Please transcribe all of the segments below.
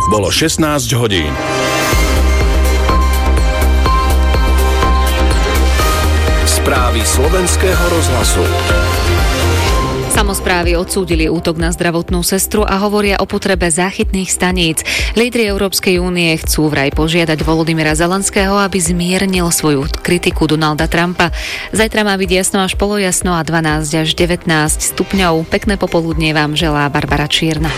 Bolo 16 hodín. Správy slovenského rozhlasu. Samosprávy odsúdili útok na zdravotnú sestru a hovoria o potrebe záchytných staníc. Lídri Európskej únie chcú vraj požiadať Volodymyra Zelenského, aby zmiernil svoju kritiku Donalda Trumpa. Zajtra má byť jasno až polojasno a 12 až 19 stupňov. Pekné popoludnie vám želá Barbara Čierna.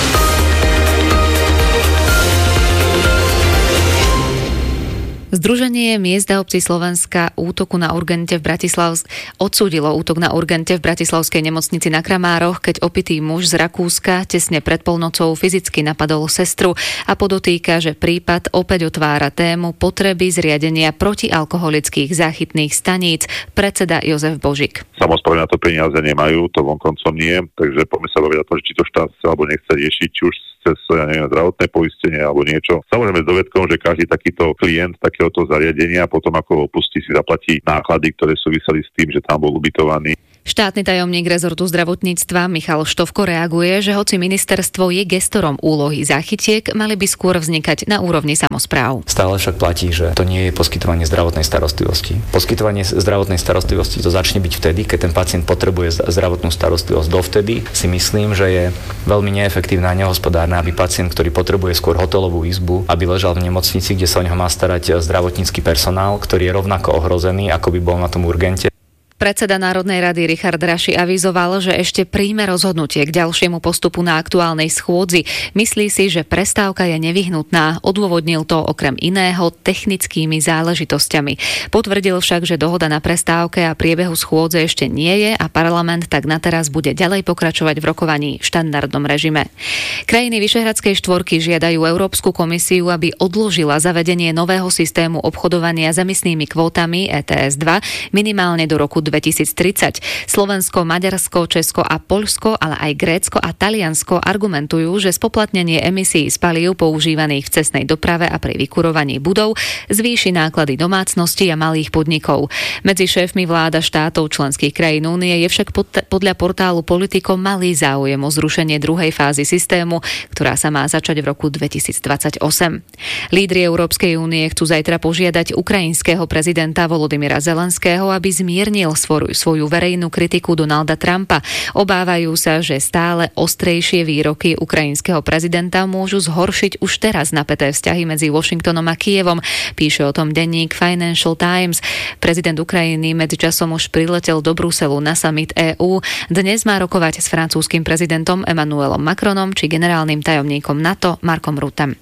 Združenie miest a obcí Slovenska odsúdilo útok na urgente v bratislavskej nemocnici na Kramároch, keď opitý muž z Rakúska tesne pred polnocou fyzicky napadol sestru a podotýka, že prípad opäť otvára tému potreby zriadenia protialkoholických záchytných staníc. Predseda Jozef Božík. Samosprávy na to peniaze nemajú, to vonkoncom nie, takže poďme sa baviť na to, či to štát chce alebo nechce riešiť, či už cez zdravotné poistenie alebo niečo. Samozrejme s dovedkom, že každý takýto klient takéhoto zariadenia potom ako ho opustí, si zaplatí náklady, ktoré súviseli s tým, že tam bol ubytovaný. Štátny tajomník rezortu zdravotníctva Michal Štovko reaguje, že hoci ministerstvo je gestorom úlohy záchytiek, mali by skôr vznikať na úrovni samospráv. Stále však platí, že to nie je poskytovanie zdravotnej starostlivosti. Poskytovanie zdravotnej starostlivosti to začne byť vtedy, keď ten pacient potrebuje zdravotnú starostlivosť. Dovtedy si myslím, že je veľmi neefektívne a nehospodárne, aby pacient, ktorý potrebuje skôr hotelovú izbu, aby ležal v nemocnici, kde sa o neho má starať zdravotnícky personál, ktorý je rovnako ohrozený, ako by bol na tom urgente. Predseda Národnej rady Richard Raši avizoval, že ešte príjme rozhodnutie k ďalšiemu postupu na aktuálnej schôdzi. Myslí si, že prestávka je nevyhnutná. Odôvodnil to okrem iného technickými záležitosťami. Potvrdil však, že dohoda na prestávke a priebehu schôdze ešte nie je a parlament tak na teraz bude ďalej pokračovať v rokovaní v štandardnom režime. Krajiny Vyšehradskej štvorky žiadajú Európsku komisiu, aby odložila zavedenie nového systému obchodovania s emisnými kvótami ETS 2 minimálne do roku 2030. Slovensko, Maďarsko, Česko a Poľsko, ale aj Grécko a Taliansko argumentujú, že spoplatnenie emisí z palív používaných v cestnej doprave a pri vykurovaní budov zvýši náklady domácností a malých podnikov. Medzi šéfmi vláda štátov členských krajín únie je však podľa portálu Politico malý záujem o zrušenie druhej fázy systému, ktorá sa má začať v roku 2028. Lídri Európskej únie chcú zajtra požiadať ukrajinského prezidenta Volodymyra Zelenského, aby zmiernil svoju verejnú kritiku Donalda Trumpa. Obávajú sa, že stále ostrejšie výroky ukrajinského prezidenta môžu zhoršiť už teraz napäté vzťahy medzi Washingtonom a Kyjevom. Píše o tom denník Financial Times. Prezident Ukrajiny medzičasom už priletel do Bruselu na summit EÚ. Dnes má rokovať s francúzskym prezidentom Emmanuelom Macronom či generálnym tajomníkom NATO Markom Ruttem.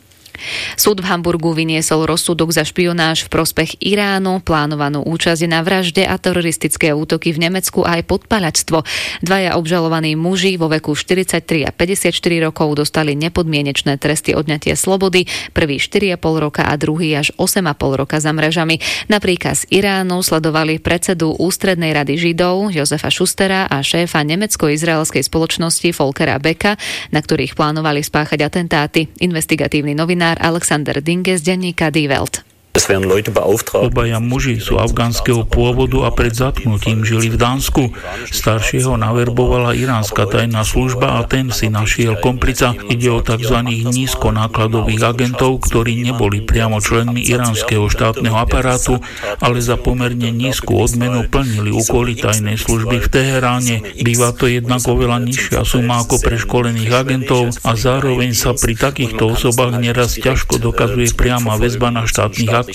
Súd v Hamburgu vyniesol rozsudok za špionáž v prospech Iránu, plánovanú účasť na vražde a teroristické útoky v Nemecku a aj podpaľačstvo. Dvaja obžalovaní muži vo veku 43 a 54 rokov dostali nepodmienečné tresty odňatia slobody, prvý 4,5 roka a druhý až 8,5 roka za mrežami. Na príkaz Iránu sledovali predsedu Ústrednej rady Židov Josefa Schustera a šéfa nemecko-izraelskej spoločnosti Volkera Becka, na ktorých plánovali spáchať atentáty. Investigatívny novinár Alexander Dinge z denníka Die Welt. Obaja muži sú afgánskeho pôvodu a pred zatknutím žili v Dánsku. Staršieho naverbovala iránska tajná služba a ten si našiel komplica. Ide o tzv. Nízkonákladových agentov, ktorí neboli priamo členmi iránskeho štátneho aparátu, ale za pomerne nízku odmenu plnili úkoly tajnej služby v Teheráne. Býva to jednak oveľa nižšia suma ako pre školených agentov a zároveň sa pri takýchto osobách neraz ťažko dokazuje priama väzba na štátnych aktérov.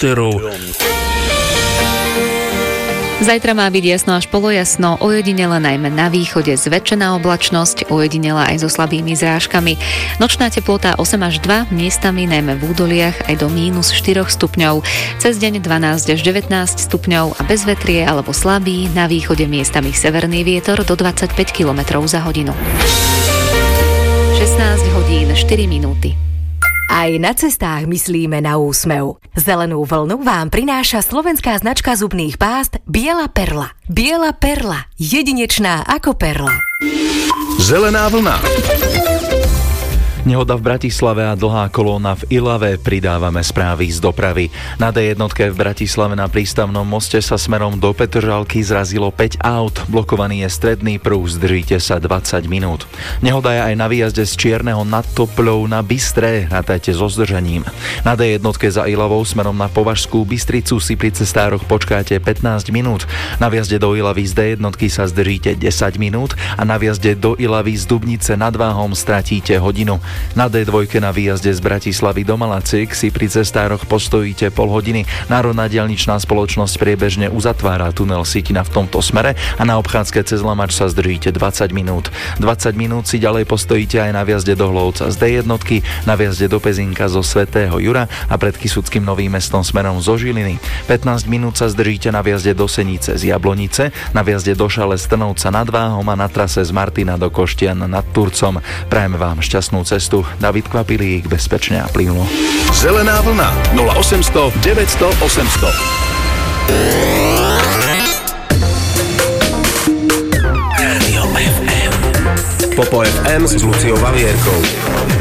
Zajtra má byť jasno až polojasno, ojedinele najmä na východe zväčšená oblačnosť, ojedinela aj so slabými zrážkami. Nočná teplota 8 až 2, miestami najmä v údoliach aj do -4 stupňov. Cez deň 12 až 19 stupňov a bez vetrie alebo slabý, na východe miestami severný vietor do 25 km za hodinu. 16 hodín 4 minúty. Aj na cestách myslíme na úsmev. Zelenú vlnu vám prináša slovenská značka zubných pást Biela perla. Biela perla. Jedinečná ako perla. Zelená vlna. Nehoda v Bratislave a dlhá kolóna v Ilave, pridávame správy z dopravy. Na D1 v Bratislave na prístavnom moste sa smerom do Petržalky zrazilo 5 aut. Blokovaný je stredný pruh, zdržíte sa 20 minút. Nehoda je aj na výjazde z Čierneho nad Topľou na Bystré, rátajte so zdržaním. Na D1 za Ilavou smerom na Považskú Bystricu si pri cestároch počkáte 15 minút. Na výjazde do Ilavy z D1 sa zdržíte 10 minút a na výjazde do Ilavy z Dubnice nad Váhom stratíte hodinu. Na D2 na výjazde z Bratislavy do Malaciek si pri cestároch postojíte pol hodiny. Národná diaľničná spoločnosť priebežne uzatvára tunel Sitina v tomto smere a na obchádzke cez Lamač sa zdržíte 20 minút. 20 minút si ďalej postojíte aj na výjazde do Hlovca z D1, na výjazde do Pezinka zo Svätého Jura a pred Kysuckým Novým Mestom smerom zo Žiliny. 15 minút sa zdržíte na výjazde do Senice z Jablonice, na výjazde do Šale z Trnovca nad Váhom a na trase z Martina do Koštian nad Turcom. Prajeme vám šťastnú cestu. David Kvapilík, bezpečne a plynulo. Zelená vlna 0800 900 800. Rádio FM. Popo FM s Luciou Valierkou.